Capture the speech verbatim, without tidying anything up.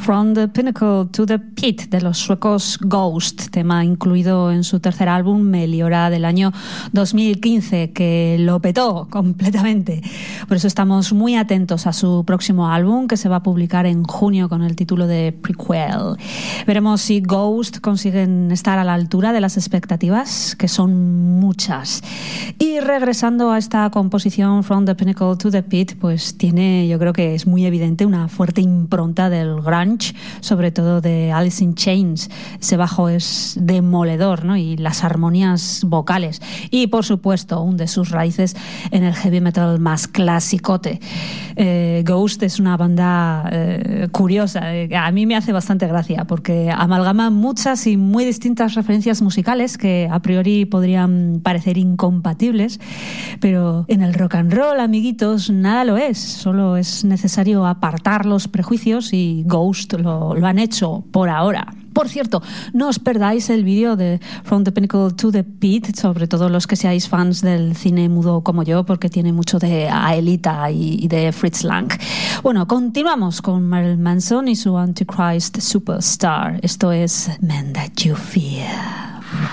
From the Pinnacle to the Pit de los suecos Ghost, tema incluido en su tercer álbum Meliora del año dos mil quince, que lo petó completamente. Por eso estamos muy atentos a su próximo álbum, que se va a publicar en junio con el título de Prequel. Veremos si Ghost consiguen estar a la altura de las expectativas, que son muchas. Y regresando a esta composición From the Pinnacle to the Pit, pues tiene, yo creo que es muy evidente, una fuerte impronta del grunge, sobre todo de Alice in Chains. Ese bajo es demoledor, ¿no? Y las armonías vocales. Y, por supuesto, hunde sus raíces en el heavy metal más clasicote. Eh, Ghost es una banda eh, curiosa. Eh, a mí me hace bastante gracia porque amalgama muchas y muy distintas referencias musicales que a priori podrían parecer incompatibles, pero en el rock and roll, amiguitos, nada lo es. Solo es necesario apartar los prejuicios y Ghost lo, lo han hecho por ahora. Por cierto, no os perdáis el vídeo de From the Pinnacle to the Pit, sobre todo los que seáis fans del cine mudo como yo, porque tiene mucho de Aelita y de Fritz Lang. Bueno, continuamos con Marilyn Manson y su Antichrist Superstar. Esto es Men That You Fear.